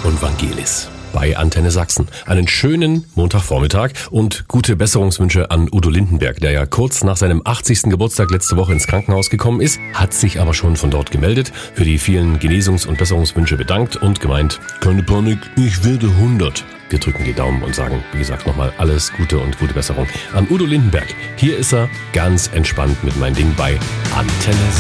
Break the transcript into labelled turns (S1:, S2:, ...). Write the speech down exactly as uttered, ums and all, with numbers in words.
S1: und Vangelis bei Antenne Sachsen. Einen schönen Montagvormittag und gute Besserungswünsche an Udo Lindenberg, der ja kurz nach seinem achtzigsten Geburtstag letzte Woche ins Krankenhaus gekommen ist, hat sich aber schon von dort gemeldet, für die vielen Genesungs- und Besserungswünsche bedankt und gemeint, keine Panik, ich werde hundert. Wir drücken die Daumen und sagen, wie gesagt, nochmal alles Gute und gute Besserung an Udo Lindenberg. Hier ist er ganz entspannt mit meinem Ding bei Antenne Sachsen.